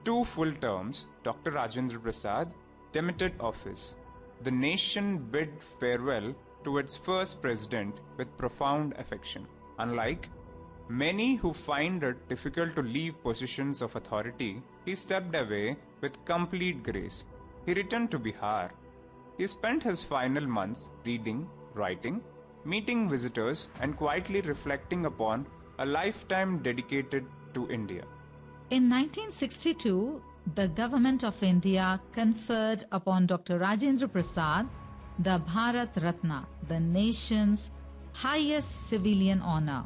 2 full terms, Dr. Rajendra Prasad demitted office. The nation bid farewell to its first president with profound affection. Unlike many who find it difficult to leave positions of authority, he stepped away with complete grace. He returned to Bihar. He spent his final months reading, writing, meeting visitors, and quietly reflecting upon a lifetime dedicated to India. In 1962, the Government of India conferred upon Dr. Rajendra Prasad the Bharat Ratna, the nation's highest civilian honor.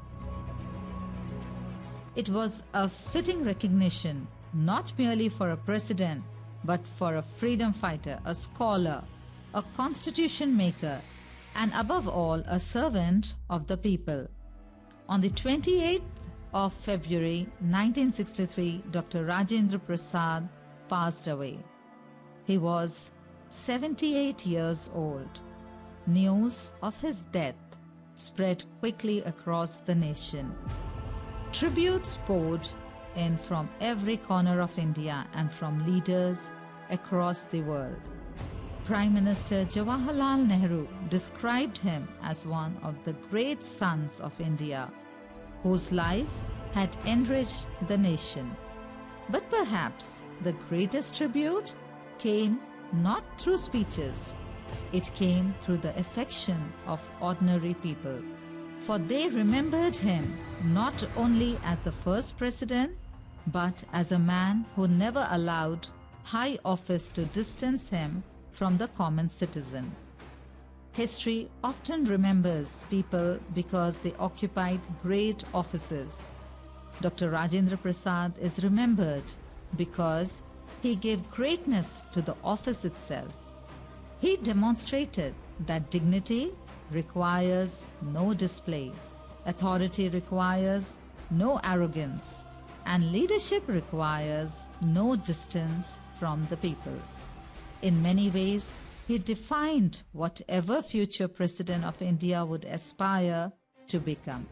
It was a fitting recognition, not merely for a president, but for a freedom fighter, a scholar, a constitution maker, and above all, a servant of the people. On the 28th of February 1963, Dr. Rajendra Prasad passed away. He was 78 years old. News of his death spread quickly across the nation. Tributes poured in from every corner of India and from leaders across the world. Prime Minister Jawaharlal Nehru described him as one of the great sons of India, whose life had enriched the nation. But perhaps the greatest tribute came not through speeches. It came through the affection of ordinary people. For they remembered him not only as the first president, but as a man who never allowed high office to distance him from the common citizen. History often remembers people because they occupied great offices. Dr. Rajendra Prasad is remembered because he gave greatness to the office itself. He demonstrated that dignity requires no display, authority requires no arrogance, and leadership requires no distance from the people. In many ways, he defined whatever future president of India would aspire to become.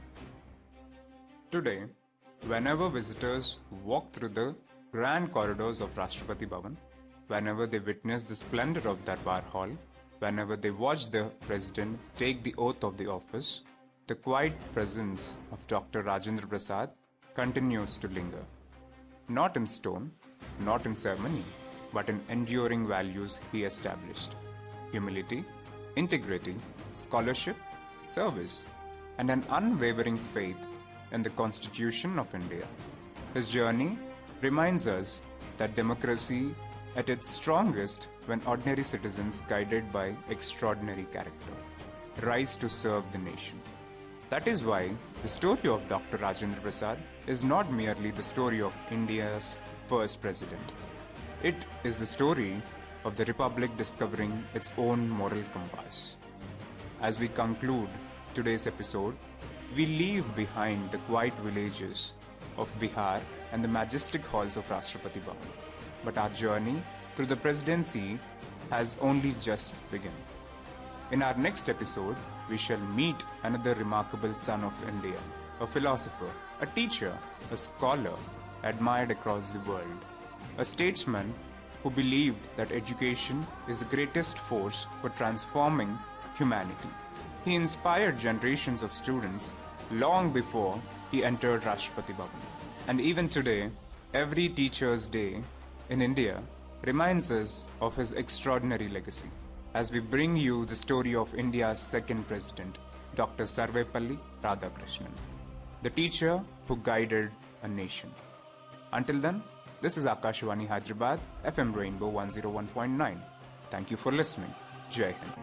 Today, whenever visitors walk through the grand corridors of Rashtrapati Bhavan, whenever they witness the splendor of Darbar Hall, whenever they watch the President take the oath of the office, the quiet presence of Dr. Rajendra Prasad continues to linger. Not in stone, not in ceremony, but in enduring values he established: humility, integrity, scholarship, service, and an unwavering faith in the Constitution of India. His journey reminds us that democracy at its strongest when ordinary citizens guided by extraordinary character rise to serve the nation. That is why the story of Dr. Rajendra Prasad is not merely the story of India's first president. It is the story of the Republic discovering its own moral compass. As we conclude today's episode, we leave behind the quiet villages of Bihar and the majestic halls of Rashtrapati Bhavan. But our journey through the presidency has only just begun. In our next episode, we shall meet another remarkable son of India, a philosopher, a teacher, a scholar, admired across the world, a statesman who believed that education is the greatest force for transforming humanity. He inspired generations of students long before he entered Rashtrapati Bhavan. And even today, every Teacher's Day in India reminds us of his extraordinary legacy, as we bring you the story of India's second president, Dr. Sarvepalli Radhakrishnan, the teacher who guided a nation. Until then, this is Akashvani Hyderabad, FM Rainbow 101.9. Thank you for listening. Jai Hind.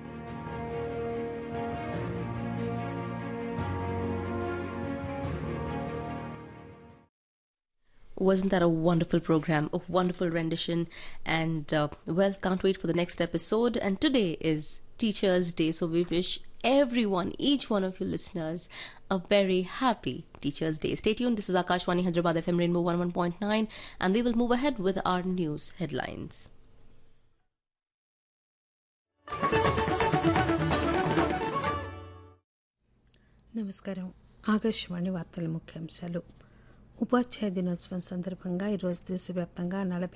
Wasn't that a wonderful program, a wonderful rendition? And well, can't wait for the next episode. And today is Teachers' Day, so we wish everyone, each one of you listeners, a very happy Teachers' Day. Stay tuned. This is Akashvani Hyderabad FM Rainbow 101.9, and we will move ahead with our news headlines. నమస్కారం. ఆకాశవాణి వార్తల ముఖ్యాంశాలు. ఉపాధ్యాయ దినోత్సవం సందర్భంగా ఈరోజు దేశవ్యాప్తంగా